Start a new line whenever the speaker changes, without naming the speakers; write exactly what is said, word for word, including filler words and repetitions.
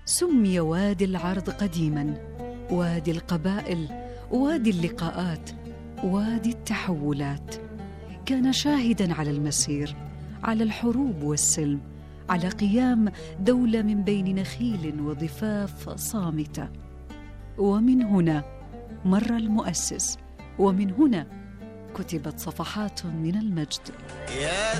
سمي وادي العرض قديماً وادي القبائل، وادي اللقاءات، وادي التحولات. كان شاهداً على المسير، على الحروب والسلم، على قيام دولة من بين نخيل وضفاف صامتة. ومن هنا مر المؤسس، ومن هنا كتبت صفحات من المجد.